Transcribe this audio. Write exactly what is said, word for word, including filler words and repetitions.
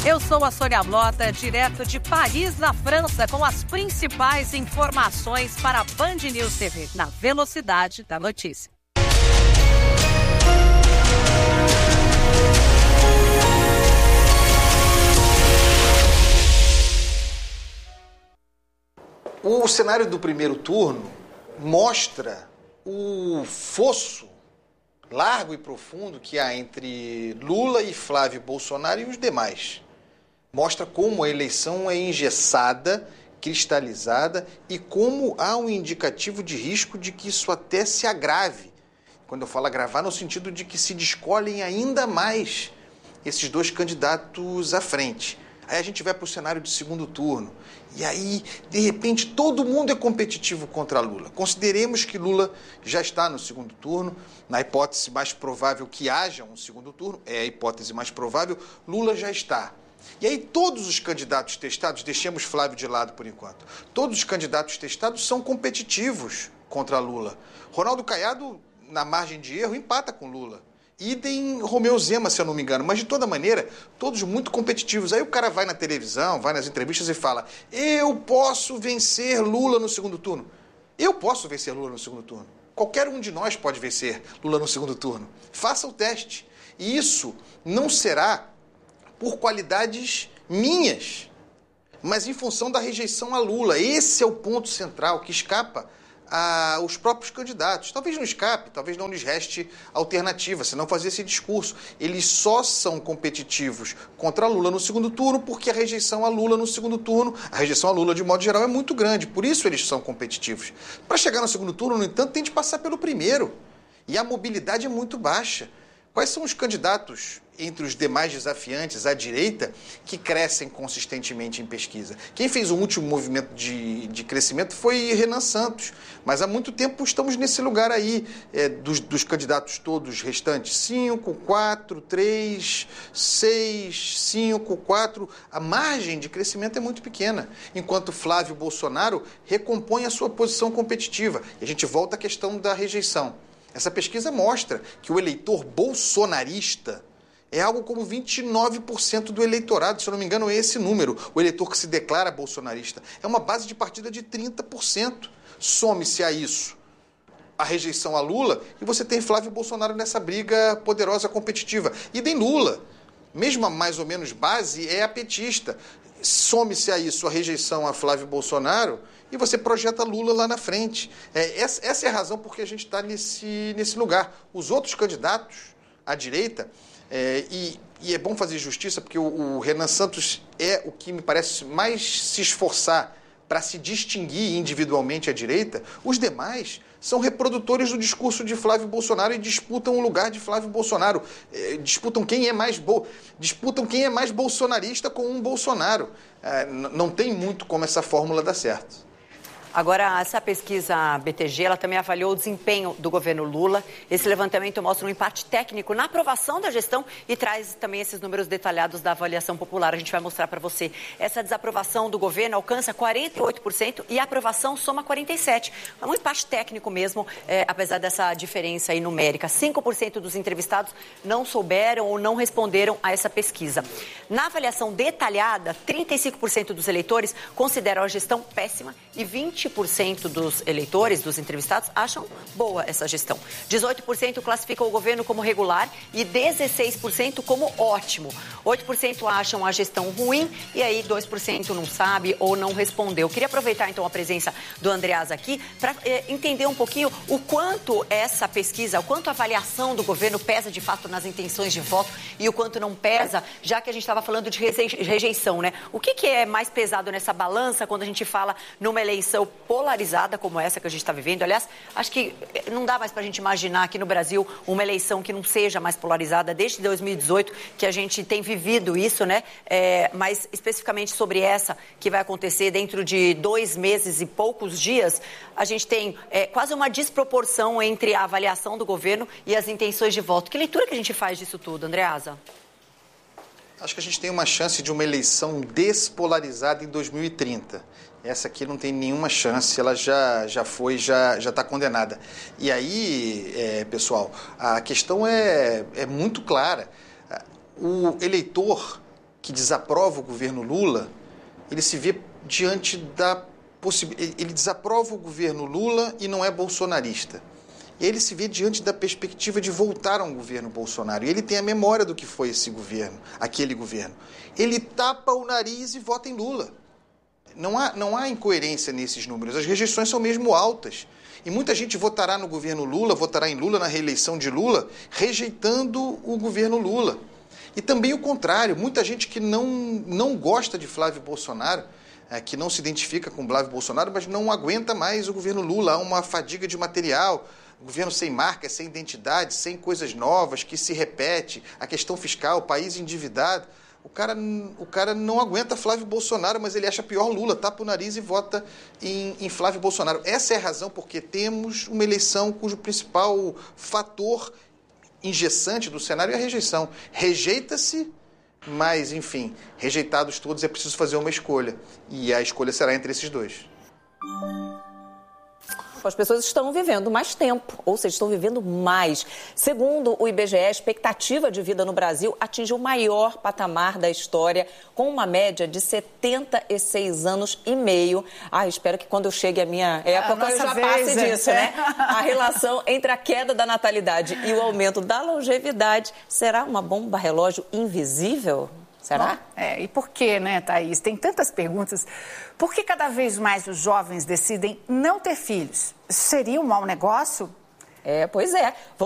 Eu sou a Sônia Blota, direto de Paris, na França, com as principais informações para a Band News T V, na velocidade da notícia. O cenário do primeiro turno mostra o fosso largo e profundo que há entre Lula e Flávio Bolsonaro e os demais. Mostra como a eleição é engessada, cristalizada e como há um indicativo de risco de que isso até se agrave. Quando eu falo agravar, no sentido de que se descolhem ainda mais esses dois candidatos à frente. Aí a gente vai para o cenário de segundo turno. E aí, de repente, todo mundo é competitivo contra Lula. Consideremos que Lula já está no segundo turno. Na hipótese mais provável que haja um segundo turno, é a hipótese mais provável, Lula já está. E aí todos os candidatos testados, deixemos Flávio de lado por enquanto, todos os candidatos testados são competitivos contra Lula. Ronaldo Caiado, na margem de erro, empata com Lula. Idem Romeu Zema, se eu não me engano. Mas, de toda maneira, todos muito competitivos. Aí o cara vai na televisão, vai nas entrevistas e fala: eu posso vencer Lula no segundo turno. Eu posso vencer Lula no segundo turno. Qualquer um de nós pode vencer Lula no segundo turno. Faça o teste. E isso não será por qualidades minhas, mas em função da rejeição a Lula. Esse é o ponto central que escapa aos próprios candidatos. Talvez não escape, talvez não lhes reste alternativa, senão fazer esse discurso. Eles só são competitivos contra Lula no segundo turno porque a rejeição a Lula no segundo turno, a rejeição a Lula de modo geral é muito grande, por isso eles são competitivos. Para chegar no segundo turno, no entanto, tem de passar pelo primeiro. E a mobilidade é muito baixa. Quais são os candidatos entre os demais desafiantes à direita que crescem consistentemente em pesquisa? Quem fez o último movimento de, de crescimento foi Renan Santos, mas há muito tempo estamos nesse lugar aí, é, dos, dos candidatos todos restantes, cinco, quatro, três, seis, cinco, quatro, a margem de crescimento é muito pequena, enquanto Flávio Bolsonaro recompõe a sua posição competitiva. E a gente volta à questão da rejeição. Essa pesquisa mostra que o eleitor bolsonarista é algo como vinte e nove por cento do eleitorado, se eu não me engano é esse número, o eleitor que se declara bolsonarista. É uma base de partida de trinta por cento. Some-se a isso a rejeição a Lula e você tem Flávio Bolsonaro nessa briga poderosa competitiva. E tem Lula, mesmo a mais ou menos base, é a petista. Some-se a isso a rejeição a Flávio Bolsonaro e você projeta Lula lá na frente. É, essa, essa é a razão por que a gente está nesse, nesse lugar. Os outros candidatos à direita, é, e, e é bom fazer justiça, porque o, o Renan Santos é o que me parece mais se esforçar para se distinguir individualmente à direita. Os demais são reprodutores do discurso de Flávio Bolsonaro e disputam o lugar de Flávio Bolsonaro. É, disputam quem é mais bo... disputam quem é mais bolsonarista com um Bolsonaro. É, não tem muito como essa fórmula dar certo. Agora, essa pesquisa B T G, ela também avaliou o desempenho do governo Lula. Esse levantamento mostra um empate técnico na aprovação da gestão e traz também esses números detalhados da avaliação popular. A gente vai mostrar para você. Essa desaprovação do governo alcança quarenta e oito por cento e a aprovação soma quarenta e sete por cento. É um empate técnico mesmo, é, apesar dessa diferença aí numérica. cinco por cento dos entrevistados não souberam ou não responderam a essa pesquisa. Na avaliação detalhada, trinta e cinco por cento dos eleitores consideram a gestão péssima e vinte por cento dos eleitores, dos entrevistados, acham boa essa gestão. dezoito por cento classificam o governo como regular e dezesseis por cento como ótimo. oito por cento acham a gestão ruim e aí dois por cento não sabe ou não respondeu. Queria aproveitar então a presença do Andreasa aqui para eh, entender um pouquinho o quanto essa pesquisa, o quanto a avaliação do governo pesa de fato nas intenções de voto e o quanto não pesa, já que a gente estava falando de rejeição, né? O que, que é mais pesado nessa balança quando a gente fala numa eleição polarizada como essa que a gente está vivendo? Aliás, acho que não dá mais para a gente imaginar aqui no Brasil uma eleição que não seja mais polarizada desde dois mil e dezoito, que a gente tem vivido isso, né? É, mas especificamente sobre essa que vai acontecer dentro de dois meses e poucos dias, a gente tem é, quase uma desproporção entre a avaliação do governo e as intenções de voto. Que leitura que a gente faz disso tudo, Andreasa? Acho que a gente tem uma chance de uma eleição despolarizada em dois mil e trinta. Essa aqui não tem nenhuma chance, ela já, já foi, já já está condenada. E aí, é, pessoal, a questão é, é muito clara. O eleitor que desaprova o governo Lula, ele se vê diante da possibilidade... Ele desaprova o governo Lula e não é bolsonarista. Ele se vê diante da perspectiva de voltar a um governo Bolsonaro. E ele tem a memória do que foi esse governo, aquele governo. Ele tapa o nariz e vota em Lula. Não há, não há incoerência nesses números. As rejeições são mesmo altas. E muita gente votará no governo Lula, votará em Lula, na reeleição de Lula, rejeitando o governo Lula. E também o contrário, muita gente que não, não gosta de Flávio Bolsonaro, é, que não se identifica com Flávio Bolsonaro, mas não aguenta mais o governo Lula. Há uma fadiga de material, o governo sem marca, sem identidade, sem coisas novas, que se repete, a questão fiscal, o país endividado. O cara, o cara não aguenta Flávio Bolsonaro, mas ele acha pior Lula, tapa o nariz e vota em, em Flávio Bolsonaro. Essa é a razão porque temos uma eleição cujo principal fator engessante do cenário é a rejeição. Rejeita-se, mas, enfim, rejeitados todos, é preciso fazer uma escolha. E a escolha será entre esses dois. As pessoas estão vivendo mais tempo, ou seja, estão vivendo mais. Segundo o I B G E, a expectativa de vida no Brasil atinge o maior patamar da história, com uma média de setenta e seis anos e meio. Ah, espero que quando eu chegue a minha época a eu já vez, passe é. disso, né? A relação entre a queda da natalidade e o aumento da longevidade será uma bomba relógio invisível? Será? Bom, é, e por que, né, Thaís? Tem tantas perguntas. Por que cada vez mais os jovens decidem não ter filhos? Seria um mau negócio? É, pois é.